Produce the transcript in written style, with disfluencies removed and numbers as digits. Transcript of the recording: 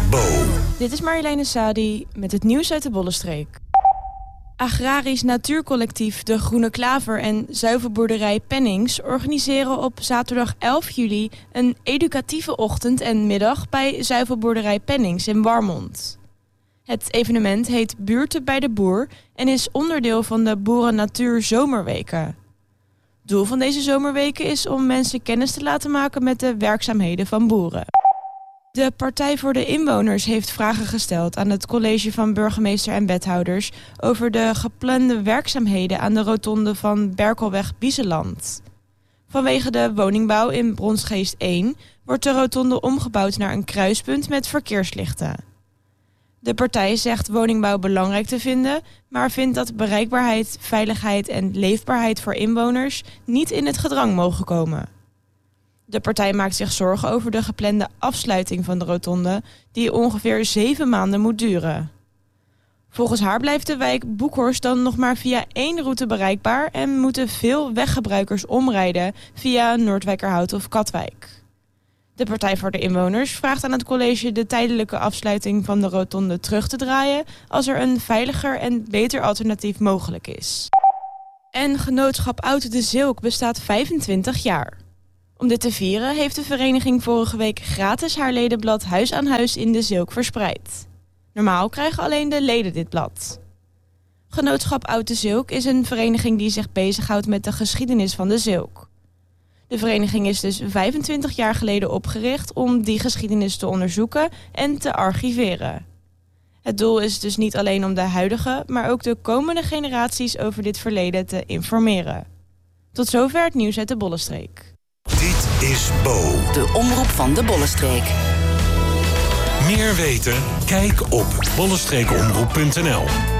Bo. Dit is Marjoleine Sadi met het nieuws uit de Bollenstreek. Agrarisch Natuurcollectief De Groene Klaver en zuivelboerderij Pennings organiseren op zaterdag 11 juli een educatieve ochtend en middag bij zuivelboerderij Pennings in Warmond. Het evenement heet Buurten bij de Boer en is onderdeel van de Boeren Natuur Zomerweken. Doel van deze zomerweken is om mensen kennis te laten maken met de werkzaamheden van boeren. De Partij voor de Inwoners heeft vragen gesteld aan het college van burgemeester en wethouders over de geplande werkzaamheden aan de rotonde van Berkelweg-Biezeland. Vanwege de woningbouw in Bronsgeest 1 wordt de rotonde omgebouwd naar een kruispunt met verkeerslichten. De partij zegt woningbouw belangrijk te vinden, maar vindt dat bereikbaarheid, veiligheid en leefbaarheid voor inwoners niet in het gedrang mogen komen. De partij maakt zich zorgen over de geplande afsluiting van de rotonde, die ongeveer 7 maanden moet duren. Volgens haar blijft de wijk Boekhorst dan nog maar via 1 route bereikbaar en moeten veel weggebruikers omrijden via Noordwijkerhout of Katwijk. De Partij voor de Inwoners vraagt aan het college de tijdelijke afsluiting van de rotonde terug te draaien als er een veiliger en beter alternatief mogelijk is. En Genootschap Oud de Zilk bestaat 25 jaar. Om dit te vieren heeft de vereniging vorige week gratis haar ledenblad Huis aan Huis in de Zilk verspreid. Normaal krijgen alleen de leden dit blad. Genootschap Oud de Zilk is een vereniging die zich bezighoudt met de geschiedenis van de Zilk. De vereniging is dus 25 jaar geleden opgericht om die geschiedenis te onderzoeken en te archiveren. Het doel is dus niet alleen om de huidige, maar ook de komende generaties over dit verleden te informeren. Tot zover het nieuws uit de Bollenstreek. Dit is Bo. De omroep van de Bollenstreek. Meer weten? Kijk op bollenstreekomroep.nl.